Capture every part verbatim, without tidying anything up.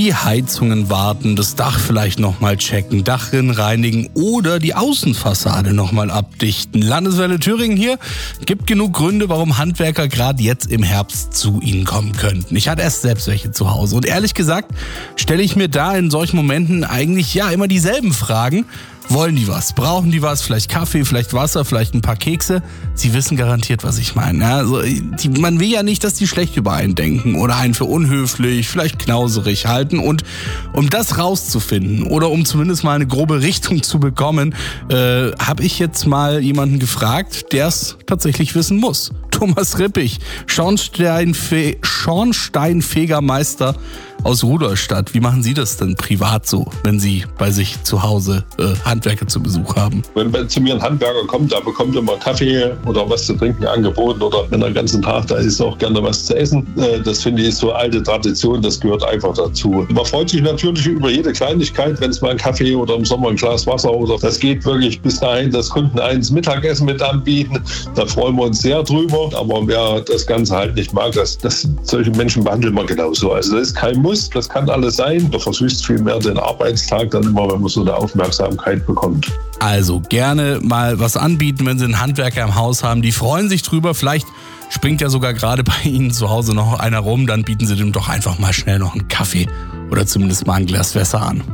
die Heizungen warten, das Dach vielleicht nochmal checken, Dachrinnen reinigen oder die Außenfassade nochmal abdichten. Landeswelle Thüringen hier gibt genug Gründe, warum Handwerker gerade jetzt im Herbst zu Ihnen kommen könnten. Ich hatte erst selbst welche zu Hause und ehrlich gesagt stelle ich mir da in solchen Momenten eigentlich ja immer dieselben Fragen. Wollen die was? Brauchen die was? Vielleicht Kaffee, vielleicht Wasser, vielleicht ein paar Kekse? Sie wissen garantiert, was ich meine. Ja, also, die, man will ja nicht, dass die schlecht über einen denken oder einen für unhöflich, vielleicht knauserig halten. Und um das rauszufinden oder um zumindest mal eine grobe Richtung zu bekommen, äh, habe ich jetzt mal jemanden gefragt, der es tatsächlich wissen muss. Thomas Rippich, Schornsteinfe- Schornsteinfegermeister aus Rudolstadt. Wie machen Sie das denn privat so, wenn Sie bei sich zu Hause äh, Handwerker zu Besuch haben? Wenn zu mir ein Handwerker kommt, der bekommt immer Kaffee oder was zu trinken angeboten oder wenn er den ganzen Tag da ist, auch gerne was zu essen. Äh, das finde ich so alte Tradition, das gehört einfach dazu. Man freut sich natürlich über jede Kleinigkeit, wenn es mal einen Kaffee oder im Sommer ein Glas Wasser oder das geht wirklich bis dahin, dass Kunden eins Mittagessen mit anbieten. Da freuen wir uns sehr drüber. Aber wer das Ganze halt nicht mag, das, das, solche Menschen behandeln wir genauso. Also das ist kein Muss, das kann alles sein. Du versüßt viel mehr den Arbeitstag dann immer, wenn man so eine Aufmerksamkeit bekommt. Also gerne mal was anbieten, wenn Sie einen Handwerker im Haus haben. Die freuen sich drüber. Vielleicht springt ja sogar gerade bei Ihnen zu Hause noch einer rum. Dann bieten Sie dem doch einfach mal schnell noch einen Kaffee oder zumindest mal ein Glas Wasser an.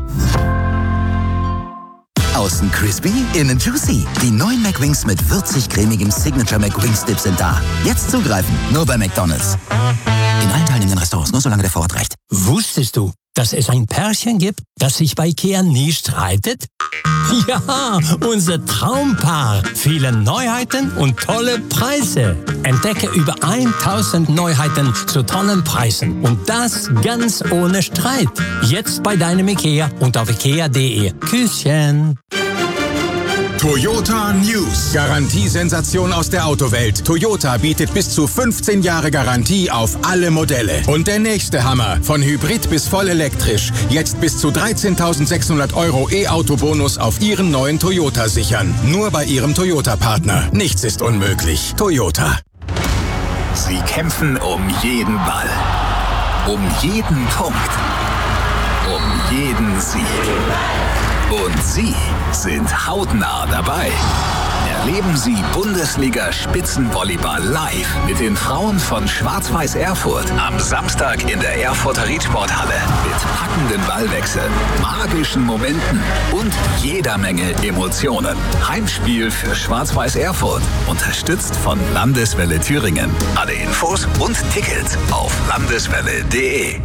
Außen crispy, innen juicy. Die neuen McWings mit würzig-cremigem Signature McWings Dip sind da. Jetzt zugreifen, nur bei McDonald's. In allen teilnehmenden Restaurants, nur solange der Vorrat reicht. Wusstest du, dass es ein Pärchen gibt, das sich bei Ikea nie streitet? Ja, unser Traumpaar. Viele Neuheiten und tolle Preise. Entdecke über tausend Neuheiten zu tollen Preisen. Und das ganz ohne Streit. Jetzt bei deinem Ikea und auf ikea punkt de. Küsschen. Toyota News. Garantiesensation aus der Autowelt. Toyota bietet bis zu fünfzehn Jahre Garantie auf alle Modelle. Und der nächste Hammer. Von Hybrid bis voll elektrisch. Jetzt bis zu dreizehntausendsechshundert Euro E-Auto-Bonus auf Ihren neuen Toyota sichern. Nur bei Ihrem Toyota-Partner. Nichts ist unmöglich. Toyota. Sie kämpfen um jeden Ball. Um jeden Punkt. Um jeden Sieg. Und Sie sind hautnah dabei. Erleben Sie Bundesliga-Spitzenvolleyball live mit den Frauen von Schwarz-Weiß Erfurt am Samstag in der Erfurter Riedsporthalle mit packenden Ballwechseln, magischen Momenten und jeder Menge Emotionen. Heimspiel für Schwarz-Weiß Erfurt, unterstützt von Landeswelle Thüringen. Alle Infos und Tickets auf landeswelle punkt de.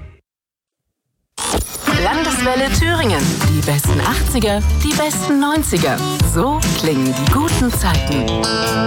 Landeswelle Thüringen. Die besten achtziger, die besten neunziger. So klingen die guten Zeiten.